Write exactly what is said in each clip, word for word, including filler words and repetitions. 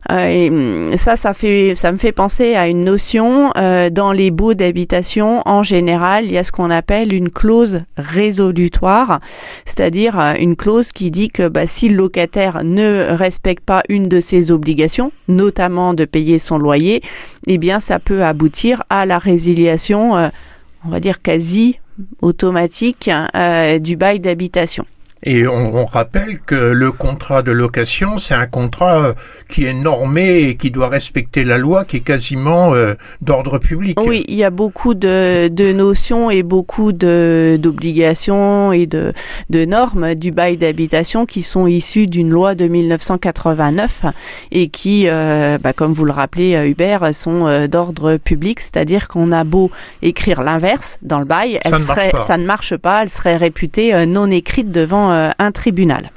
Euh, et ça, ça fait, ça me fait penser à une notion. Euh, dans les baux d'habitation, en général, il y a ce qu'on appelle une clause résolutoire, c'est-à-dire euh, une clause qui dit que bah, si le locataire ne respecte pas une de ses obligations, notamment de payer son loyer, eh bien, ça peut aboutir à la résiliation, euh, on va dire quasi automatique, euh, du bail d'habitation. Et on, on rappelle que le contrat de location, c'est un contrat qui est normé et qui doit respecter la loi, qui est quasiment euh, d'ordre public. Oui, il y a beaucoup de, de notions et beaucoup de, d'obligations et de, de normes du bail d'habitation qui sont issues d'une loi de dix-neuf cent quatre-vingt-neuf et qui, euh, bah, comme vous le rappelez, Hubert, sont euh, d'ordre public, c'est-à-dire qu'on a beau écrire l'inverse dans le bail, ça, elle ne serait, ça ne marche pas, elle serait réputée euh, non écrite devant un tribunal.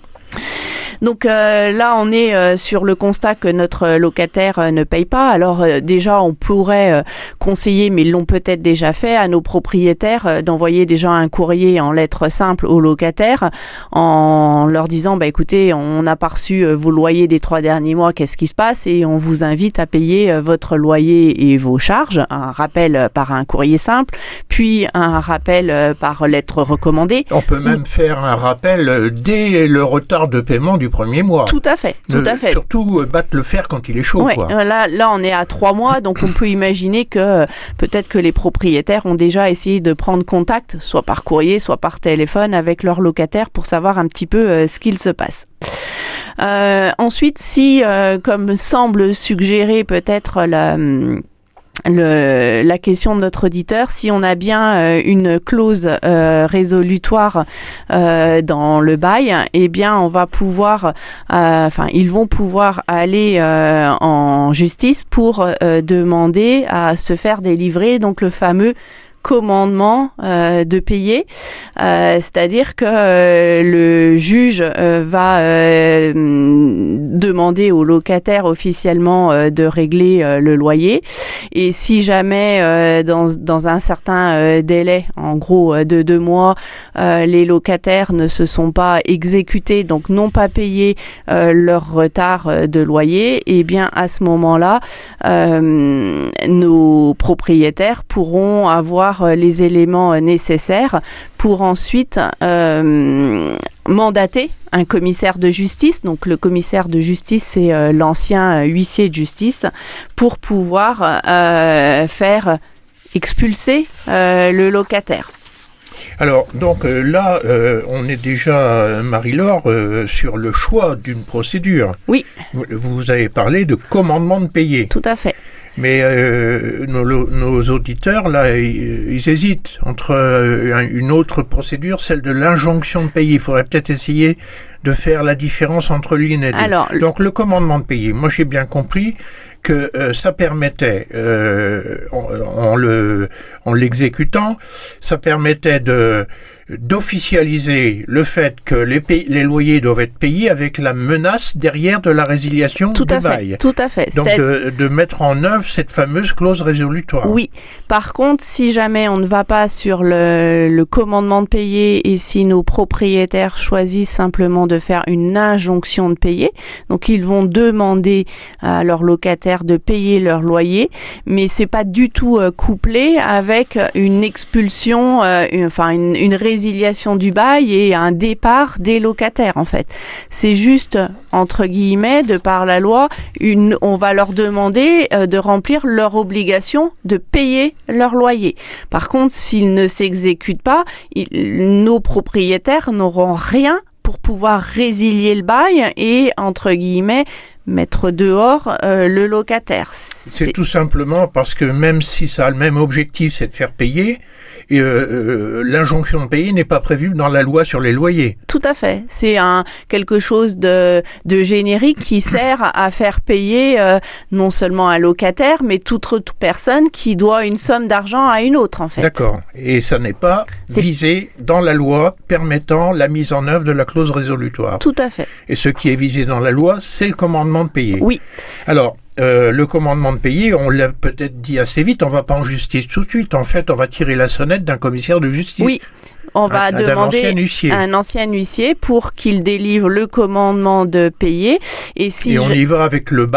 Donc euh, là, on est euh, sur le constat que notre locataire euh, ne paye pas. Alors euh, déjà, on pourrait euh, conseiller, mais ils l'ont peut-être déjà fait, à nos propriétaires euh, d'envoyer déjà un courrier en lettres simples aux locataires en leur disant, bah écoutez, on n'a pas reçu euh, vos loyers des trois derniers mois, qu'est-ce qui se passe? Et on vous invite à payer euh, votre loyer et vos charges. Un rappel euh, par un courrier simple, puis un rappel euh, par lettre recommandée. On peut même faire un rappel euh, dès le retard de paiement du premier mois. Tout à fait, tout Le, à fait. Surtout euh, battre le fer quand il est chaud. Ouais, quoi. Là, là, on est à trois mois, donc on peut imaginer que euh, peut-être que les propriétaires ont déjà essayé de prendre contact, soit par courrier, soit par téléphone, avec leurs locataires pour savoir un petit peu euh, ce qu'il se passe. Euh, ensuite, si, euh, comme semble suggérer peut-être la... Le, la question de notre auditeur, si on a bien euh, une clause euh, résolutoire euh, dans le bail, eh bien on va pouvoir, enfin euh, ils vont pouvoir aller euh, en justice pour euh, demander à se faire délivrer donc le fameux commandement euh, de payer, euh, c'est-à-dire que euh, le juge euh, va euh, demander au locataire officiellement euh, de régler euh, le loyer, et si jamais euh, dans, dans un certain euh, délai, en gros euh, de deux mois, euh, les locataires ne se sont pas exécutés, donc n'ont pas payé euh, leur retard euh, de loyer, et bien à ce moment-là, euh, nos propriétaires pourront avoir les éléments nécessaires pour ensuite euh, mandater un commissaire de justice. Donc le commissaire de justice, c'est euh, l'ancien huissier de justice, pour pouvoir euh, faire expulser euh, le locataire. Alors, donc euh, là, euh, on est déjà, euh, Marie-Laure, euh, sur le choix d'une procédure. Oui. Vous, vous avez parlé de commandement de payer. Tout à fait. Mais euh, nos, nos auditeurs, là, ils, ils hésitent entre euh, une autre procédure, celle de l'injonction de payer. Il faudrait peut-être essayer de faire la différence entre l'une et deux. Alors, donc, le commandement de payer, moi, j'ai bien compris que euh, ça permettait, euh, en, en, le, en l'exécutant, ça permettait de d'officialiser le fait que les, pay- les loyers doivent être payés avec la menace derrière de la résiliation tout du à fait, bail. Tout à fait. Donc de, de mettre en œuvre cette fameuse clause résolutoire. Oui. Par contre, si jamais on ne va pas sur le, le commandement de payer et si nos propriétaires choisissent simplement de faire une injonction de payer, donc ils vont demander à leurs locataires de payer leur loyer, mais c'est pas du tout euh, couplé avec une expulsion, euh, une, enfin une, une résiliation du bail et un départ des locataires en fait. C'est juste, entre guillemets, de par la loi, une, on va leur demander euh, de remplir leur obligation de payer leur loyer. Par contre, s'ils ne s'exécutent pas, ils, nos propriétaires n'auront rien pour pouvoir résilier le bail et, entre guillemets, mettre dehors euh, le locataire. C'est... c'est tout simplement parce que même si ça a le même objectif, c'est de faire payer, et euh, euh, l'injonction de payer n'est pas prévue dans la loi sur les loyers. Tout à fait. C'est un quelque chose de, de générique qui sert à faire payer euh, non seulement un locataire, mais toute autre personne qui doit une somme d'argent à une autre, en fait. D'accord. Et ça n'est pas c'est... visé dans la loi permettant la mise en œuvre de la clause résolutoire. Tout à fait. Et ce qui est visé dans la loi, c'est le commandement de payer. Oui. Alors, Euh, le commandement de payer, on l'a peut-être dit assez vite, on va pas en justice tout de suite. En fait, on va tirer la sonnette d'un commissaire de justice. Oui, on va un, demander un ancien à un ancien huissier pour qu'il délivre le commandement de payer. Et, si Et je... on y va avec le